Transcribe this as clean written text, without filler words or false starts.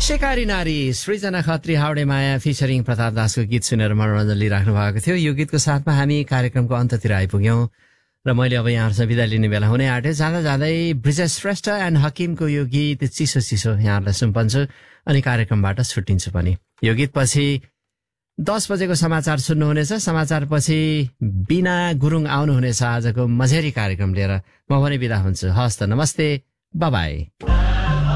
शिकारी नारी सृजना खत्री हाउडे माया फिचरिङ प्रताप दासको गीत सुनेर मनोरञ्जन लिइराख्नु भएको थियो। यो गीतको साथमा हामी कार्यक्रमको अन्ततिर आइपुग्यौं र मैले अब यहाँहरूसँग बिदा लिने बेला हुने आँटे। जाँदा जाँदै ब्रिजेश श्रेष्ठ एन्ड हकिमको यो गीत चिसो चिसो यहाँहरूलाई सुम्पन्छु अनि कार्यक्रमबाट छुट्टिन्छु पनि। यो गीत पछि 10 बजेको समाचार सुन्नुहुनेछ। समाचार पछि बिना गुरुङ आउनुहुनेछ आजको मझेरी कार्यक्रम लिएर। म पनि बिदा हुन्छु। हस् त, नमस्ते, बाइ बाइ।